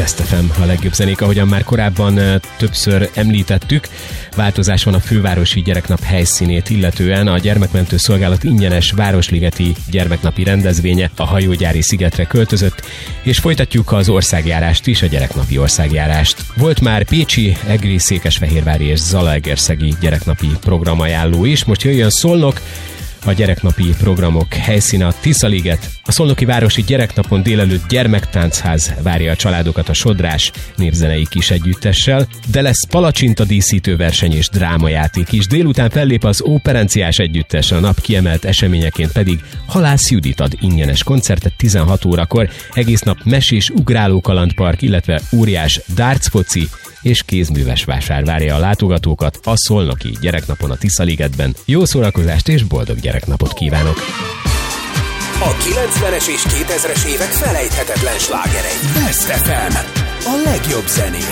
Best FM, a legjobb zenék, ahogyan már korábban többször említettük. Változás van a fővárosi gyereknap helyszínét illetően. A Gyermekmentő Szolgálat ingyenes városligeti gyermeknapi rendezvénye a Hajógyári szigetre költözött, és folytatjuk az országjárást is, a gyereknapi országjárást. Volt már pécsi, egri, székesfehérvári és zalaegerszegi gyereknapi programajánló is, most jöjjön Szolnok, a gyereknapi programok helyszíne a Tiszaliget. A Szolnoki Városi Gyereknapon délelőtt gyermektánchaz várja a családokat a Sodrás népzenei kis együttessel, de lesz palacsinta díszítőverseny és drámajáték is. Délután fellép az Óperenciás Együttes, a nap kiemelt eseményeként pedig Halász Judit ad ingyenes koncertet 16 órakor. Egész nap mesés ugráló kalandpark, illetve óriás dárcfoci és kézműves vásár várja a látogatókat a Szolnoki Gyereknapon a Tiszaligetben. Jó szórakozást és boldog gyereknapot kívánok! A 90-es és 2000-es évek felejthetetlen slágerei. Best FM. A legjobb zené.